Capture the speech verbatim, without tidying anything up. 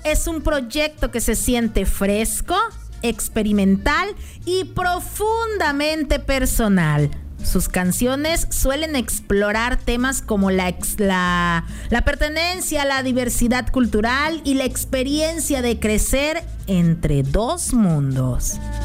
es un proyecto que se siente fresco, experimental y profundamente personal. Sus canciones suelen explorar temas como la, ex, la, la pertenencia, la diversidad cultural y la experiencia de crecer entre dos mundos.